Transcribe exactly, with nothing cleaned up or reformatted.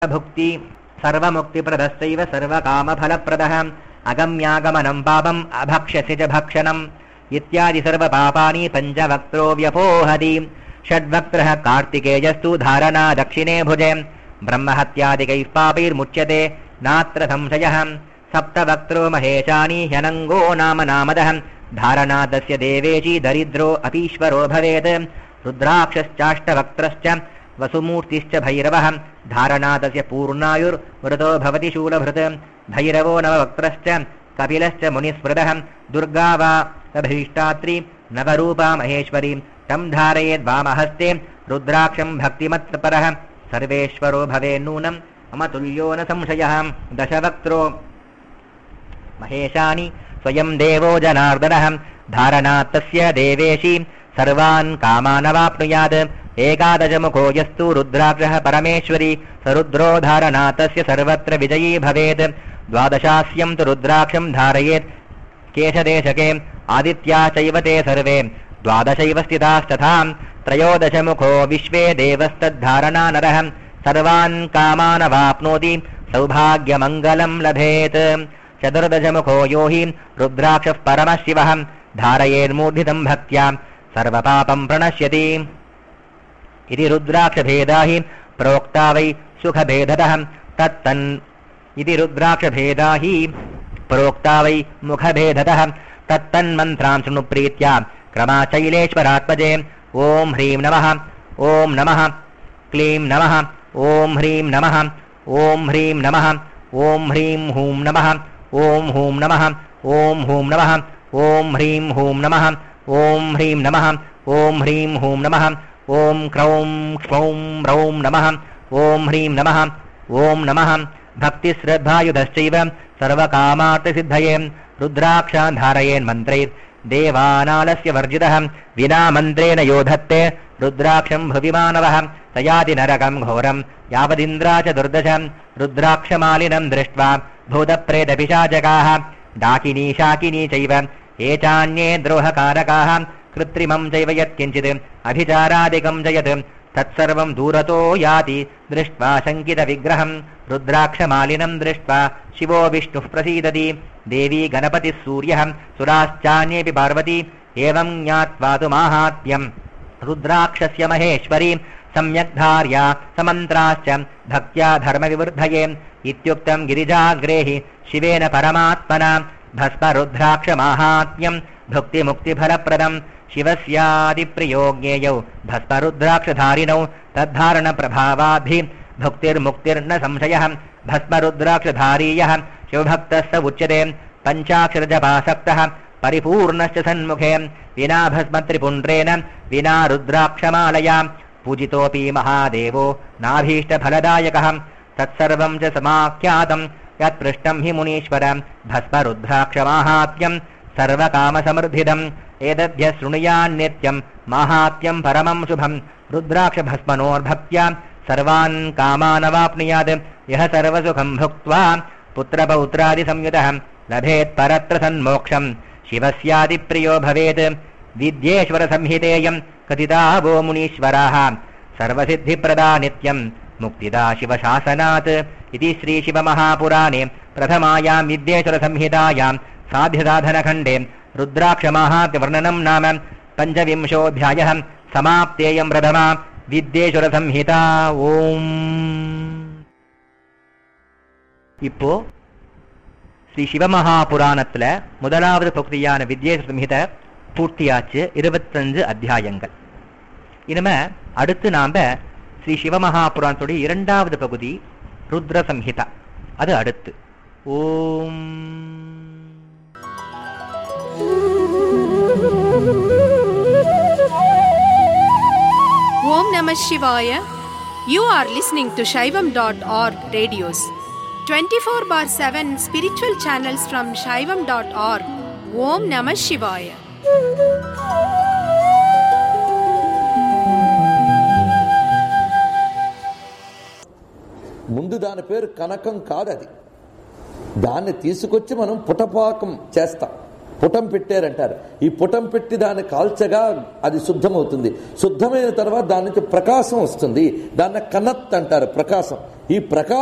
भुक्ति सर्वमुक्तिप्रदश्चैव सर्वकामफलप्रदः अगम्यागमनं पापम् अभक्ष्यस्य च भक्षणम् इत्यादि सर्वपापानि पञ्चवक्त्रो व्यपोहति। षड्वक्त्रः कार्तिकेयस्तु धारणा दक्षिणे भुजे ब्रह्महत्यादिकैः पापैर्मुच्यते नात्र संशयः। सप्तवक्त्रो महेशानि ह्यनङ्गो नाम नामदः धारणा तस्य देवेशी दरिद्रो अपीश्वरो भवेत्। रुद्राक्षश्चाष्टवक्त्रश्च वसुमूर्तिश्च भैरवः धारणा तस्य पूर्णायुर्वृतो भवति शूलभृत्। भैरवो नववक्त्रश्च कपिलश्च मुनिस्मृतः दुर्गा वा भीष्टात्री नवरूपा महेश्वरी तं धारयेद् वामहस्ते रुद्राक्षं भक्तिमत्परः सर्वेश्वरो भवेन्नूनम् अमतुल्यो न संशयः। दशवक्त्रो महेशानि स्वयं देवो जनार्दनः धारणा तस्य देवेशी सर्वान् कामानवाप्नुयात्। एकादशमुखो यस्तु रुद्राक्षः परमेश्वरी स रुद्रो धारणा तस्य सर्वत्र विजयी भवेत्। द्वादशास्यं तु रुद्राक्षं धारयेत् केशदेशके आदित्याश्चैव ते सर्वे द्वादशैव स्थितास्तथा। त्रयोदशमुखो विश्वे देवस्तद्धारणा नरः सर्वान् कामानवाप्नोति सौभाग्यमङ्गलं लभेत्। चतुर्दशमुखो यो हि रुद्राक्षः परमः शिवः धारयेन्मूर्धितं भक्त्या सर्वपापं प्रणश्यति। इति रुद्राक्षभेदा हि प्रोक्ता वै सुखभेदतः तत्तन् इति रुद्राक्षभेदा हि प्रोक्ता वै मुखभेदतः तत्तन्मन्त्रान् शृणु प्रीत्या क्रमाचैलेश्वरात्मजे। ॐ ह्रीं नमः ॐ नमः क्लीं नमः ॐ ह्रीं नमः ॐ ह्रीं नमः ॐ ह्रीं हूं नमः ॐ हूं नमः ॐ हूं नमः ॐ ह्रीं हूं नमः ॐ ह्रीं नमः ॐ ह्रीं हूं नमः ॐ क्रौं क्ष्मौं रौं नमः ॐ ह्रीं नमः ॐ नमः। भक्तिश्रद्धायुधश्चैव सर्वकामार्थसिद्धये रुद्राक्षान् धारयेन्मन्त्रैः देवानालस्य वर्जितः विना मन्त्रेण यो धत्ते रुद्राक्षं भुवि मानवः तयाति नरकं घोरं यावदिन्द्रा च दुर्दश। रुद्राक्षमालिनं दृष्ट्वा भूतप्रेतपिशाचकाः डाकिनी शाकिनी चैव ये चान्ये द्रोहकारकाः कृत्रिमं चैव यत्किञ्चित् अभिचारादिकं च यत् तत्सर्वं दूरतो याति। दृष्ट्वा शङ्कितविग्रहं रुद्राक्षमालिनं दृष्ट्वा शिवो विष्णुः प्रसीदति। देवी गणपतिः सूर्यः सुराश्चान्येऽपि पार्वती एवं ज्ञात्वा तु माहात्म्यं रुद्राक्षस्य महेश्वरी सम्यक् धार्या समन्त्राश्च भक्त्या धर्मविवृद्धये इत्युक्तं गिरिजाग्रेहि शिवेन परमात्मना। भस्मरुद्राक्षमाहात्म्यं भुक्तिमुक्तिफलप्रदं शिवस्यादिप्रियो ज्ञेयौ भस्मरुद्राक्षधारिणौ तद्धारणप्रभावाद्धि भुक्तिर्मुक्तिर्न संशयः। भस्मरुद्राक्षधारीयः शिवभक्तः स उच्यते पञ्चाक्षरजपासक्तः परिपूर्णश्च सन्मुखे विना भस्मत्रिपुण्ड्रेण विना रुद्राक्षमालया पूजितोऽपि महादेवो नाभीष्टफलदायकः। तत्सर्वं च समाख्यातं यत्पृष्टं हि मुनीश्वर भस्मरुद्राक्षमाहात्म्यं सर्वकामसमृद्धिदम् एतद्भ्यः शृणुयान्नित्यं माहात्म्यं परमं शुभं। रुद्राक्षभस्मनोर्भक्त्या सर्वान् कामानवाप्नुयात्। यः सर्वसुखं भुक्त्वा पुत्रपौत्रादिसंयुतः लभेत् परत्र सन्मोक्षं शिवस्यादिप्रियो भवेत्। विद्येश्वरसंहितेयं कथिता वो मुनीश्वराः सर्वसिद्धिप्रदा नित्यं मुक्तिदा शिवशासनात्। इति श्रीशिवमहापुराणे प्रथमायां विद्येश्वरसंहितायां साध्यसाधनखण्डे रुद्राक्षमाहात्म्यवर्णनं नाम पञ्चविंशोऽध्यायः समाप्तेयं प्रथमा विद्येश्वरसंहिता। ஓம். இப்போ ஸ்ரீ சிவமகாபுராணத்துல முதலாவது பகுதியான வித்யேஸ்வர சம்ஹிதை பூர்த்தியாச்சு. இருபத்தஞ்சு அத்தியாயங்கள். இனிமே அடுத்து நாம ஸ்ரீ சிவமகாபுராணத்துடைய இரண்டாவது பகுதி ருத்ர சம்ஹிதா, அது அடுத்து. ஓம். Om Namah Shivaya. You are listening to Shaivam dot org radios. twenty-four bar seven spiritual channels from Shaivam dot org. Om Namah Shivaya. ముందు దాని పేరు కనకం కాదు. అది దాన్ని తీసుకొచ్చి మనం పుటపాకం చేస్తాం. పుటం పెట్టారంటారు. ఈ పుటం పెట్టి దాన్ని కాల్చగా అది శుద్ధమవుతుంది. శుద్ధమైన తర్వాత దాని నుంచి ప్రకాశం వస్తుంది. దాన్ని కనత్ అంటారు, ప్రకాశం. ఈ ప్రకాశం